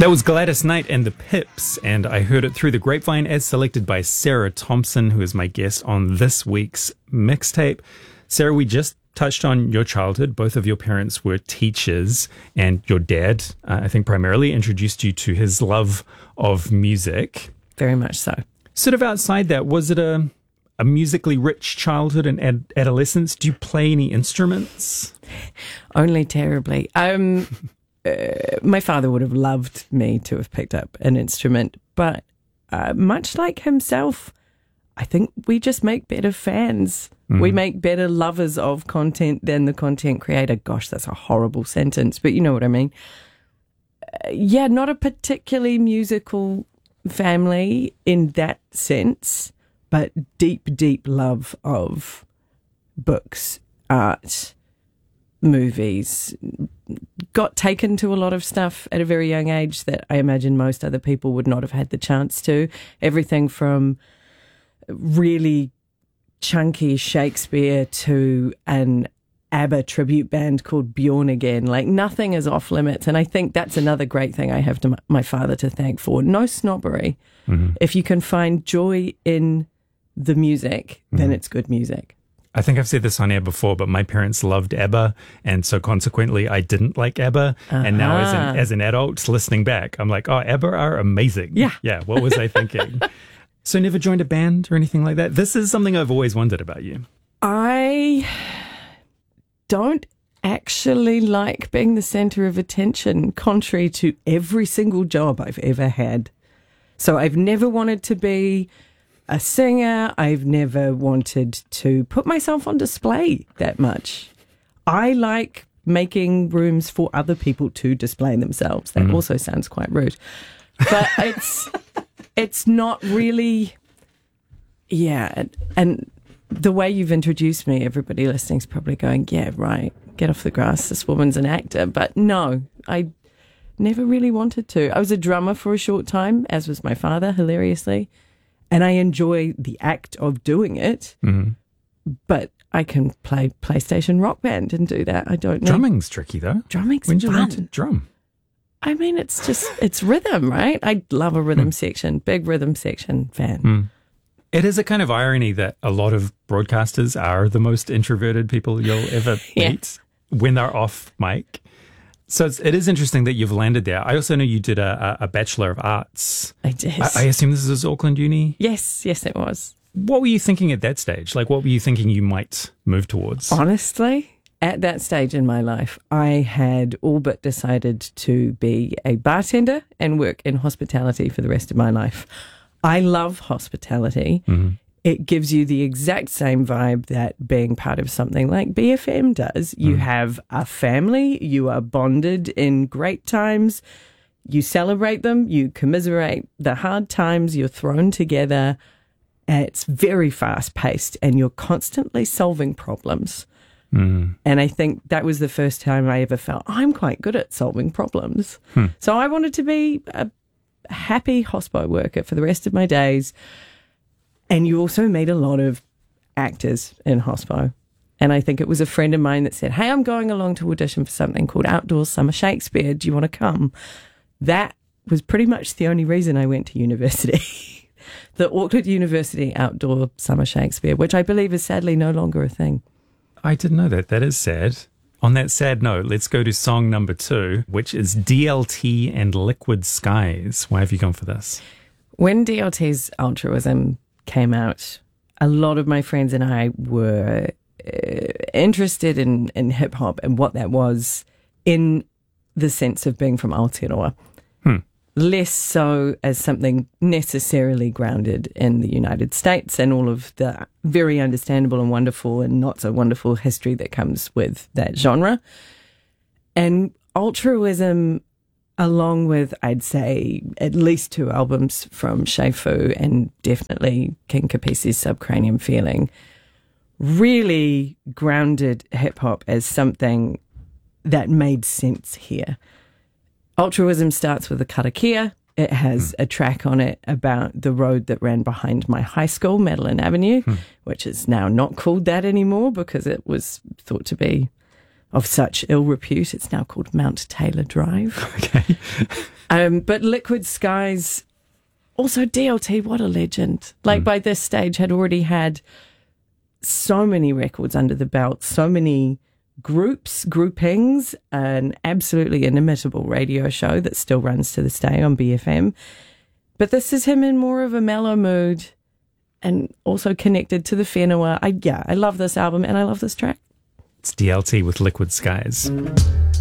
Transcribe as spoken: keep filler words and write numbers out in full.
That was Gladys Knight and the Pips, and I heard it through the grapevine as selected by Sarah Thompson, who is my guest on this week's mixtape. Sarah, we just touched on your childhood. Both of your parents were teachers, and your dad, uh, I think primarily, introduced you to his love of music. Very much so. Sort of outside that, was it a, a musically rich childhood and ad- adolescence? Do you play any instruments? Only terribly. Um... Uh, my father would have loved me to have picked up an instrument, but uh, much like himself, I think we just make better fans. Mm-hmm. We make better lovers of content than the content creator. Gosh, that's a horrible sentence, but you know what I mean. Uh, yeah, not a particularly musical family in that sense, but deep, deep love of books, art, movies. Got taken to a lot of stuff at a very young age that I imagine most other people would not have had the chance to. Everything from really chunky Shakespeare to an ABBA tribute band called Bjorn Again. Like, nothing is off limits. And I think that's another great thing I have to my father to thank for. No snobbery. Mm-hmm. If you can find joy in the music, then mm-hmm. it's good music. I think I've said this on air before, but my parents loved ABBA, and so consequently I didn't like ABBA. Uh-huh. And now as an, as an adult, listening back, I'm like, oh, ABBA are amazing. Yeah. Yeah, what was I thinking? So never joined a band or anything like that? This is something I've always wondered about you. I don't actually like being the center of attention, contrary to every single job I've ever had. So I've never wanted to be a singer. I've never wanted to put myself on display that much. I like making rooms for other people to display themselves. That mm. also sounds quite rude. But it's it's not really, yeah. And, and the way you've introduced me, everybody listening is probably going, yeah, right, get off the grass, this woman's an actor. But no, I never really wanted to. I was a drummer for a short time, as was my father, hilariously. And I enjoy the act of doing it, mm-hmm. but I can play PlayStation Rock Band and do that. I don't know. Drumming's tricky, though. Drumming's When did fun. you learn to drum? I mean, it's just, it's rhythm, right? I love a rhythm mm. section, big rhythm section fan. Mm. It is a kind of irony that a lot of broadcasters are the most introverted people you'll ever yeah. meet when they're off mic. So it's, it is interesting that you've landed there. I also know you did a, a Bachelor of Arts. I did. I, I assume this is Auckland Uni? Yes, yes it was. What were you thinking at that stage? Like, what were you thinking you might move towards? Honestly, at that stage in my life, I had all but decided to be a bartender and work in hospitality for the rest of my life. I love hospitality. Mm-hmm. It gives you the exact same vibe that being part of something like B F M does. You mm. have a family, you are bonded in great times, you celebrate them, you commiserate the hard times, you're thrown together. It's very fast-paced and you're constantly solving problems. Mm. And I think that was the first time I ever felt I'm quite good at solving problems. Hmm. So I wanted to be a happy hospo worker for the rest of my days. And you also meet a lot of actors in hospo. And I think it was a friend of mine that said, hey, I'm going along to audition for something called Outdoor Summer Shakespeare. Do you want to come? That was pretty much the only reason I went to university. The Auckland University Outdoor Summer Shakespeare, which I believe is sadly no longer a thing. I didn't know that. That is sad. On that sad note, let's go to song number two, which is D L T and Liquid Skies. Why have you gone for this? When D L T's Altruism came out, a lot of my friends and I were uh, interested in, in hip-hop and what that was in the sense of being from Aotearoa. Hmm. Less so as something necessarily grounded in the United States and all of the very understandable and wonderful and not so wonderful history that comes with that genre. And Altruism, along with, I'd say, at least two albums from Shai Fu and definitely King Kapisi's Subcranium Feeling, really grounded hip-hop as something that made sense here. Altruism starts with a karakia. It has a track on it about the road that ran behind my high school, Madeline Avenue, hmm. which is now not called that anymore because it was thought to be of such ill repute. It's now called Mount Taylor Drive. Okay. Um, but Liquid Skies, also D L T, what a legend. Like mm. by this stage had already had so many records under the belt, so many groups, groupings, an absolutely inimitable radio show that still runs to this day on B F M. But this is him in more of a mellow mood and also connected to the Whenua. I, yeah, I love this album and I love this track. It's D L T with Liquid Skies.